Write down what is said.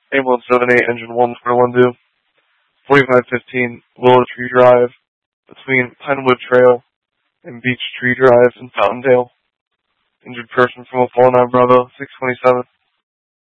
Ambulance 78, engine 141 due. 4515 Willow Tree Drive between Pinewood Trail and Beech Tree Drive in Fountaindale. Injured person from a 49 Bravo 627.